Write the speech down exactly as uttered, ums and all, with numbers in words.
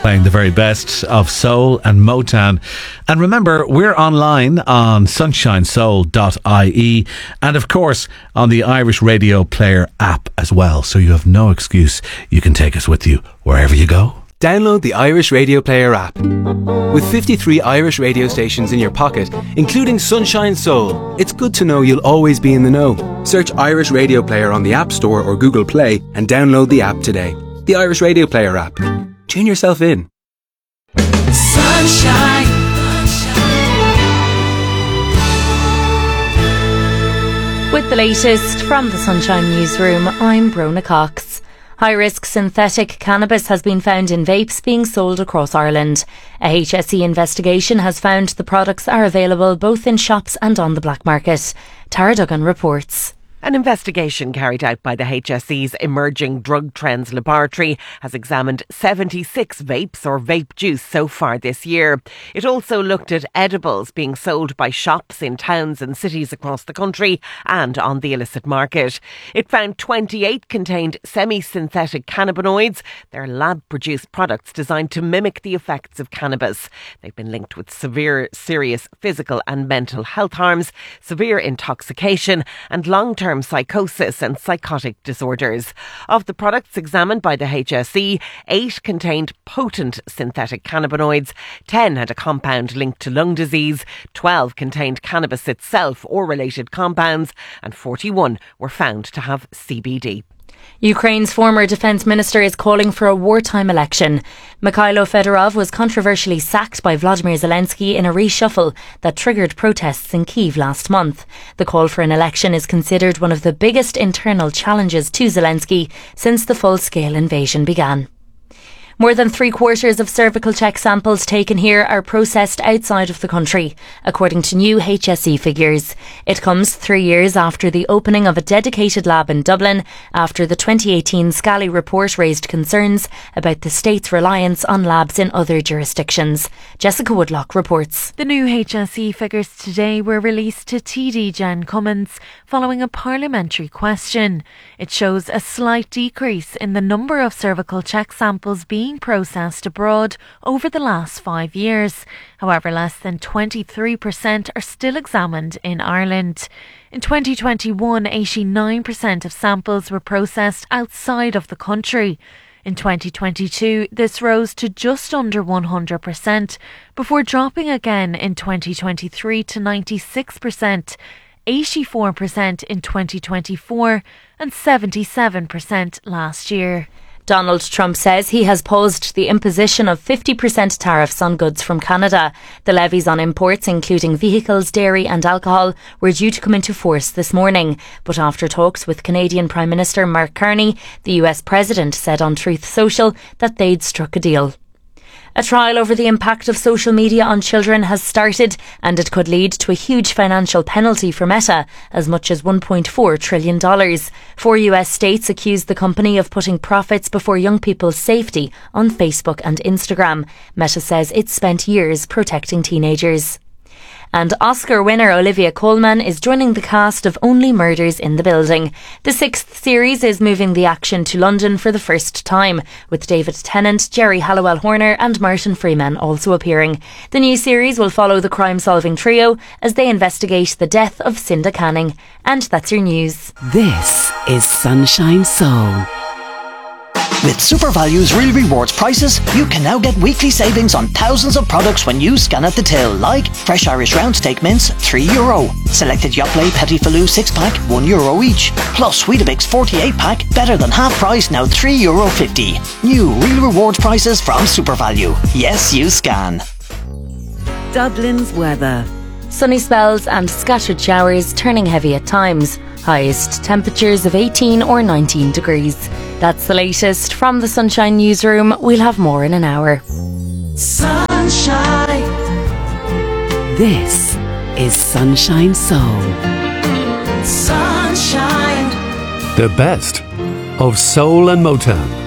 Playing the very best of soul and Motown. And remember, we're online on sunshine soul dot I E and of course on the Irish Radio Player app as well. So you have no excuse. You can take us with you wherever you go. Download the Irish Radio Player app. With fifty-three Irish radio stations in your pocket, including Sunshine Soul, it's good to know you'll always be in the know. Search Irish Radio Player on the App Store or Google Play and download the app today. The Irish Radio Player app. Tune yourself in. Sunshine. With the latest from the Sunshine Newsroom, I'm Brona Cox. High-risk synthetic cannabis has been found in vapes being sold across Ireland. A H S E investigation has found the products are available both in shops and on the black market. Tara Duggan reports. An investigation carried out by the H S E's Emerging Drug Trends Laboratory has examined seventy-six vapes or vape juice so far this year. It also looked at edibles being sold by shops in towns and cities across the country and on the illicit market. It found twenty-eight contained semi-synthetic cannabinoids. They're lab-produced products designed to mimic the effects of cannabis. They've been linked with severe, serious physical and mental health harms, severe intoxication and long-term psychosis and psychotic disorders. Of the products examined by the H S E, eight contained potent synthetic cannabinoids, ten had a compound linked to lung disease, twelve contained cannabis itself or related compounds, and forty-one were found to have C B D. Ukraine's former defence minister is calling for a wartime election. Mikhailo Fedorov was controversially sacked by Vladimir Zelensky in a reshuffle that triggered protests in Kyiv last month. The call for an election is considered one of the biggest internal challenges to Zelensky since the full-scale invasion began. More than three quarters of cervical check samples taken here are processed outside of the country, according to new H S E figures. It comes three years after the opening of a dedicated lab in Dublin, after the twenty eighteen Scally report raised concerns about the state's reliance on labs in other jurisdictions. Jessica Woodlock reports. The new H S E figures today were released to T D Jen Cummins following a parliamentary question. It shows a slight decrease in the number of cervical check samples being processed abroad over the last five years. However, less than twenty-three percent are still examined in Ireland. In twenty twenty-one, eighty-nine percent of samples were processed outside of the country. In twenty twenty-two, this rose to just under one hundred percent, before dropping again in twenty twenty-three to ninety-six percent, eighty-four percent in twenty twenty-four and seventy-seven percent last year. Donald Trump says he has paused the imposition of fifty percent tariffs on goods from Canada. The levies on imports, including vehicles, dairy and alcohol, were due to come into force this morning. But after talks with Canadian Prime Minister Mark Carney, the U S President said on Truth Social that they'd struck a deal. A trial over the impact of social media on children has started, and it could lead to a huge financial penalty for Meta, as much as one point four trillion dollars. Four U S states accuse the company of putting profits before young people's safety on Facebook and Instagram. Meta says it's spent years protecting teenagers. And Oscar winner Olivia Colman is joining the cast of Only Murders in the Building. The sixth series is moving the action to London for the first time, with David Tennant, Jerry Halliwell Horner and Martin Freeman also appearing. The new series will follow the crime-solving trio as they investigate the death of Cinda Canning. And that's your news. This is Sunshine Soul. With SuperValue's Real Rewards prices, you can now get weekly savings on thousands of products when you scan at the till, like fresh Irish round steak mince, three euro. Selected Yoplait Petit Filou six pack, one euro each. Plus Weetabix forty-eight pack, better than half price, now three euro fifty. New Real Rewards prices from SuperValue. Yes, you scan. Dublin's weather. Sunny spells and scattered showers, turning heavy at times. Highest temperatures of eighteen or nineteen degrees. That's the latest from the Sunshine Newsroom. We'll have more in an hour. Sunshine. This is Sunshine Soul. Sunshine. The best of soul and Motown.